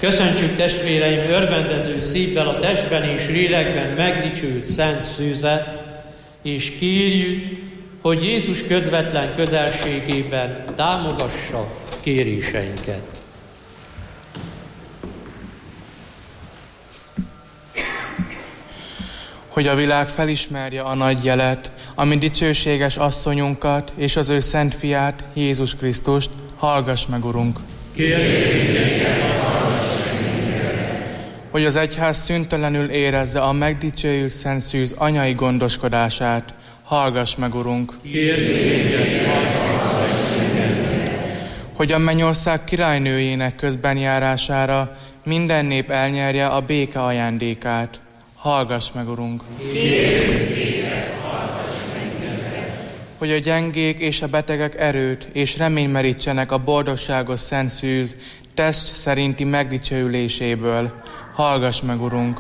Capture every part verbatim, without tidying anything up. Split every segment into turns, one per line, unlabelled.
Köszöntsük testvéreim örvendező szívvel a testben és lélekben megdicsült Szent Szűzet, és kérjük, hogy Jézus közvetlen közelségében támogassa kéréseinket.
Hogy a világ felismerje a nagy jelet, ami dicsőséges asszonyunkat és az ő szent fiát, Jézus Krisztust, hallgass meg, Urunk! Hogy az egyház szüntelenül érezze a megdicsőült Szent Szűz anyai gondoskodását, hallgass meg, Urunk! Hogy a mennyország királynőjének közbenjárására minden nép elnyerje a béke ajándékát, hallgass meg, Urunk! Hogy a gyengék és a betegek erőt és remény merítsenek a boldogságos Szent Szűz test szerinti megdicsőüléséből, hallgass meg, Urunk!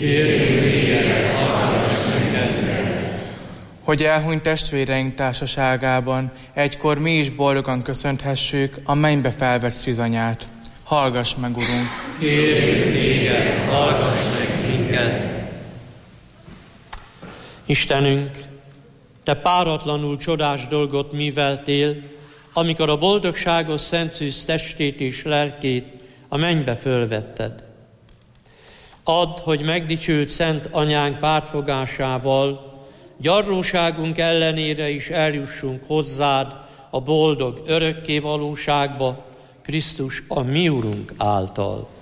Hogy elhunyt testvéreink társaságában egykor mi is boldogan köszönthessük a mennybe felvett szűzanyát, hallgass meg, Urunk!
Kérjük téged, hallgass meg minket! Istenünk, Te páratlanul csodás dolgot műveltél, amikor a boldogságos Szent Szűz testét és lelkét a mennybe fölvetted. Add, hogy megdicsült Szent Anyánk pártfogásával gyarlóságunk ellenére is eljussunk hozzád a boldog örökké valóságba, Krisztus a mi Urunk által.